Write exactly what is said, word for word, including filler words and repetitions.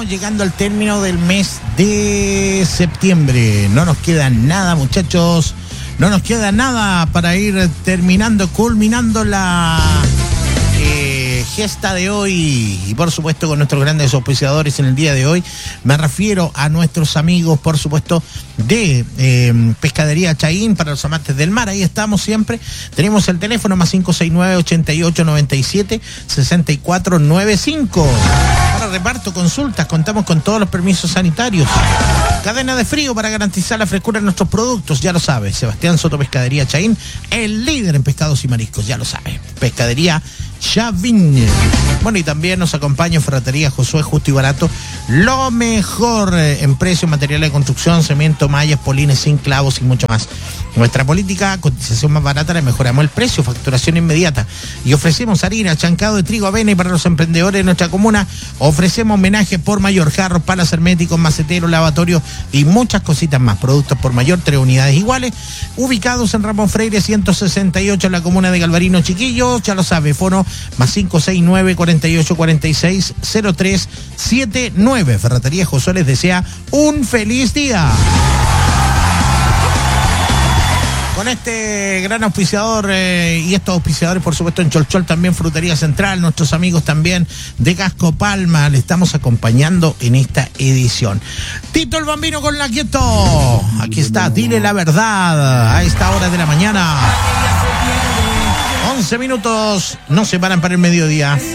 estamos llegando al término del mes de septiembre. No nos queda nada, muchachos. No nos queda nada para ir terminando, culminando la eh, gesta de hoy. Y por supuesto con nuestros grandes auspiciadores en el día de hoy. Me refiero a nuestros amigos, por supuesto, de eh, Pescadería Chaín, para los amantes del mar. Ahí estamos siempre. Tenemos el teléfono más cinco seis nueve, ochenta y ocho, noventa y siete, sesenta y cuatro noventa y cinco. Para reparto, consultas, contamos con todos los permisos sanitarios. Cadena de frío para garantizar la frescura de nuestros productos, ya lo sabe. Sebastián Soto Pescadería Chaín, el líder en pescados y mariscos, ya lo sabe. Pescadería Chavín. Bueno, y también nos acompaña Ferretería Josué, justo y barato. Lo mejor en precio, materiales de construcción, cemento, mallas, polines, sin clavos y mucho más. Nuestra política, cotización más barata, le mejoramos el precio, facturación inmediata. Y ofrecemos harina, chancado de trigo, avena, y para los emprendedores de nuestra comuna ofrecemos homenaje por mayor, jarros, palas herméticos, maceteros, lavatorios y muchas cositas más. Productos por mayor, tres unidades iguales, ubicados en Ramón Freire ciento sesenta y ocho en la comuna de Galvarino. Chiquillos, ya lo sabe, fono más cinco seis nueve, cuarenta y ocho, cuarenta y seis, cero tres setenta y nueve. Ferretería Josué les desea un feliz día. Con este gran auspiciador eh, y estos auspiciadores, por supuesto, en Cholchol también, Frutería Central, nuestros amigos también de Casco Palma, le estamos acompañando en esta edición. Tito el Bambino con la Quieto. Aquí está, dile la verdad, a esta hora de la mañana. once minutos, no se paran para el mediodía.